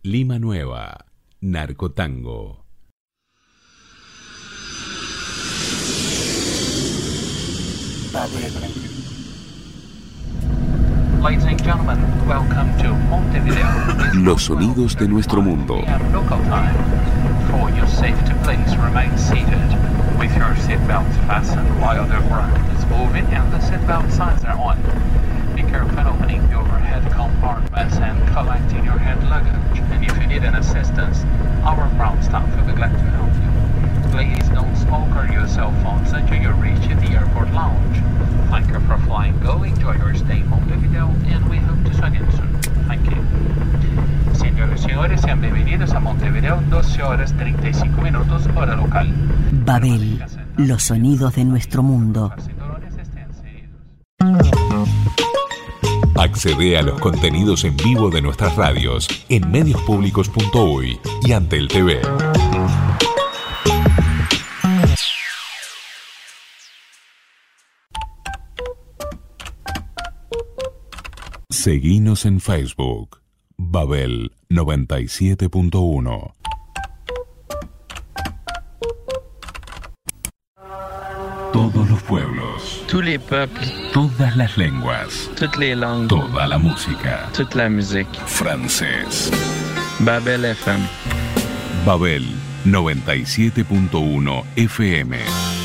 Lima Nueva, Narcotango. Ladies and gentlemen, welcome to Montevideo. Los sonidos de nuestro mundo. Local time. For your safety, please remain seated with your seatbelts fastened while the ground is moving and the seatbelt signs are on. Be careful opening your overhead compartments and collecting your hand luggage. And if you need an assistance, our ground staff will be glad to help you. Please don't smoke or use cell phones until you reach the airport lounge. Thank you for flying Go. Enjoy your stay in Montevideo and we hope to see you again soon. Thank you. Señoras y señores, sean bienvenidos a Montevideo, 12 horas 35 minutos, hora local. Babel, los sonidos de nuestro mundo. Accede a los contenidos en vivo de nuestras radios en mediospublicos.uy y Antel TV. Seguinos en Facebook, Babel 97.1. Todos los pueblos, Tous les peuples, todas las lenguas, toutes les langues, toda la música, toute la musique. francés. Babel FM. Babel 97.1 FM.